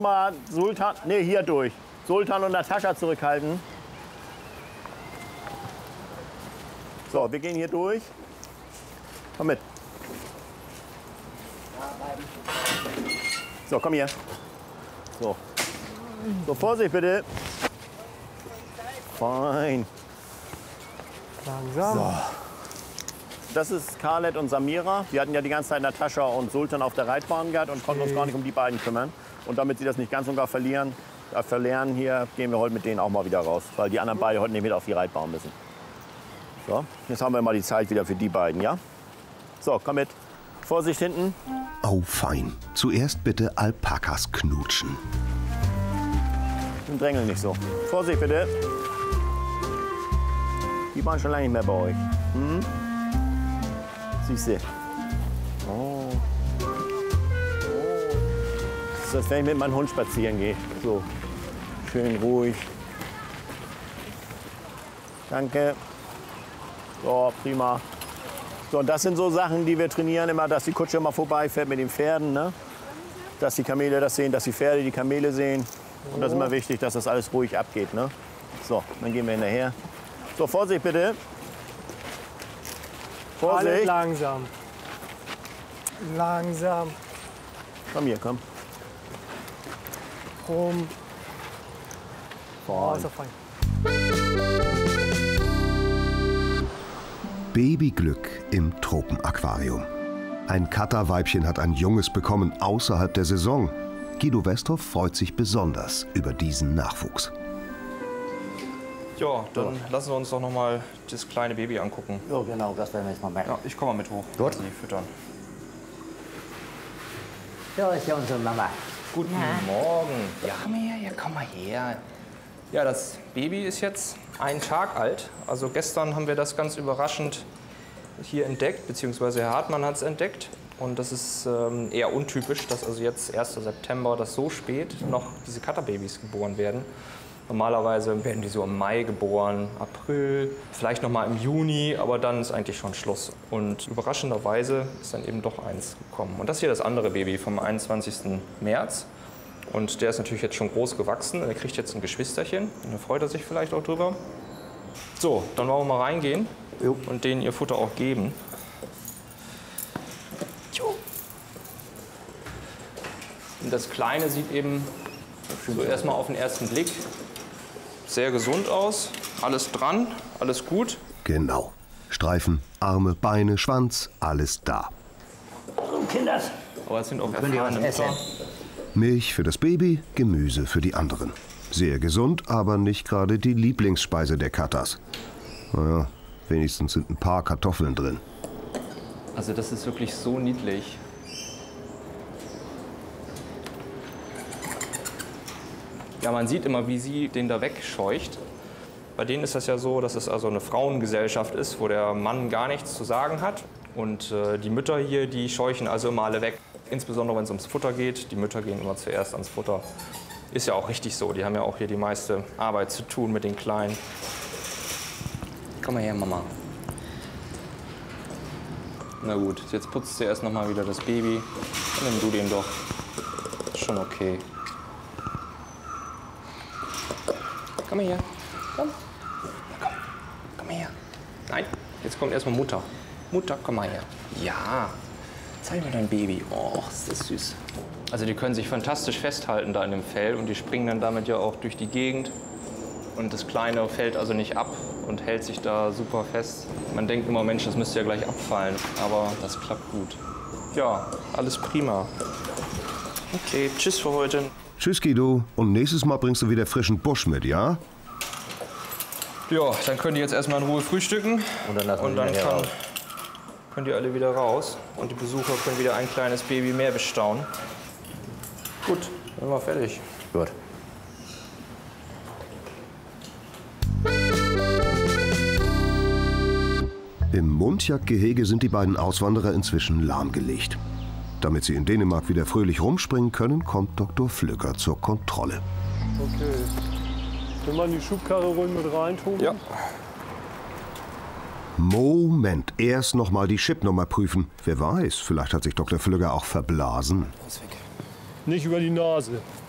Mal Sultan, nee, hier durch. Sultan und Natascha zurückhalten. So, wir gehen hier durch. Komm mit. So, komm hier. So. So, Vorsicht bitte. Fein. Langsam. So. Das ist Khaled und Samira. Wir hatten ja die ganze Zeit Natascha und Sultan auf der Reitbahn gehabt und konnten uns gar nicht um die beiden kümmern. Und damit sie das nicht ganz und gar verlernen hier, gehen wir heute mit denen auch mal wieder raus. Weil die anderen beide heute nicht mit auf die Reitbahn müssen. So, jetzt haben wir mal die Zeit wieder für die beiden, ja? So, komm mit. Vorsicht hinten. Oh, fein. Zuerst bitte Alpakas knutschen. Und drängeln nicht so. Vorsicht bitte. Die waren schon lange nicht mehr bei euch. Hm? Siehst du? Oh. Das ist, als wenn ich mit meinem Hund spazieren gehe. So. Schön ruhig. Danke. So, prima. So, und das sind so Sachen, die wir trainieren immer, dass die Kutsche immer vorbeifährt mit den Pferden, ne? Dass die Kamele das sehen, dass die Pferde die Kamele sehen. Und das ist immer wichtig, dass das alles ruhig abgeht, ne? So, dann gehen wir hinterher. So, Vorsicht bitte. Vorsicht. Alles langsam. Langsam. Komm hier, komm. Rum. Oh, Fein. ist doch fein. Babyglück im Tropenaquarium. Ein Katterweibchen hat ein Junges bekommen außerhalb der Saison. Guido Westhoff freut sich besonders über diesen Nachwuchs. Ja, dann lassen wir uns doch noch mal das kleine Baby angucken. Ja, genau, das werden wir jetzt mal machen. Ja, ich komme mal mit hoch. Gut. Sie füttern. Ja, ist ja unsere Mama. Guten Morgen. Ja, komm her, ja, komm mal her. Ja, das Baby ist jetzt einen Tag alt. Also gestern haben wir das ganz überraschend hier entdeckt, beziehungsweise Herr Hartmann hat es entdeckt. Und das ist eher untypisch, dass also jetzt 1. September, dass so spät noch diese Katterbabys geboren werden. Normalerweise werden die so im Mai geboren, April, vielleicht noch mal im Juni, aber dann ist eigentlich schon Schluss. Und überraschenderweise ist dann eben doch eins gekommen. Und das hier das andere Baby vom 21. März. Und der ist natürlich jetzt schon groß gewachsen. Er kriegt jetzt ein Geschwisterchen. Und da freut er sich vielleicht auch drüber. So, dann wollen wir mal reingehen und denen ihr Futter auch geben. Und das Kleine sieht eben so erstmal auf den ersten Blick sehr gesund aus. Alles dran, alles gut. Genau. Streifen, Arme, Beine, Schwanz, alles da. So, Kinders. Aber es sind auch Könnt ihr was erfahrene essen? Mütter. Milch für das Baby, Gemüse für die anderen. Sehr gesund, aber nicht gerade die Lieblingsspeise der Katas. Naja, wenigstens sind ein paar Kartoffeln drin. Also das ist wirklich so niedlich. Ja, man sieht immer, wie sie den da wegscheucht. Bei denen ist das ja so, dass es also eine Frauengesellschaft ist, wo der Mann gar nichts zu sagen hat. Und die Mütter hier, die scheuchen also immer alle weg. Insbesondere wenn es ums Futter geht. Die Mütter gehen immer zuerst ans Futter. Ist ja auch richtig so. Die haben ja auch hier die meiste Arbeit zu tun mit den Kleinen. Komm mal her, Mama. Na gut, jetzt putzt sie erst noch mal wieder das Baby. Dann nimm du den doch. Ist schon okay. Komm mal her. Komm. Na, komm. Komm mal her. Nein, jetzt kommt erstmal Mutter. Mutter, komm mal her. Ja. Zeig mir dein Baby. Oh, ist das süß. Also die können sich fantastisch festhalten da in dem Fell und die springen dann damit ja auch durch die Gegend. Und das Kleine fällt also nicht ab und hält sich da super fest. Man denkt immer, Mensch, das müsste ja gleich abfallen. Aber das klappt gut. Ja, alles prima. Okay, tschüss für heute. Tschüss, Guido. Und nächstes Mal bringst du wieder frischen Busch mit, ja? Ja, dann könnt ihr jetzt erstmal in Ruhe frühstücken. Und dann könnt ihr alle wieder raus. Und die Besucher können wieder ein kleines Baby mehr bestaunen. Gut, dann sind wir fertig. Gut. Im Mundjagdgehege sind die beiden Auswanderer inzwischen lahmgelegt. Damit sie in Dänemark wieder fröhlich rumspringen können, kommt Dr. Flügger zur Kontrolle. Okay. Können wir in die Schubkarre ruhig mit rein, Tobi? Ja. Moment, erst noch mal die Chipnummer prüfen. Wer weiß, vielleicht hat sich Dr. Flügger auch verblasen. Nicht über die Nase.